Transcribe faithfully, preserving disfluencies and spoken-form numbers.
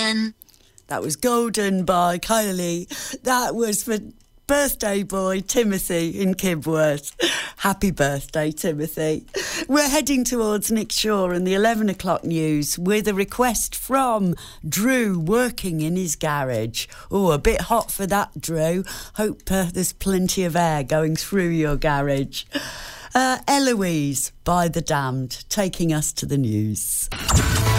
Golden. That was Golden by Kylie. That was for birthday boy Timothy in Kibworth. Happy birthday, Timothy. We're heading towards Nick Shaw and the eleven o'clock news with a request from Drew working in his garage. Oh, a bit hot for that, Drew. Hope uh, there's plenty of air going through your garage. Uh, Eloise by The Damned, taking us to the news.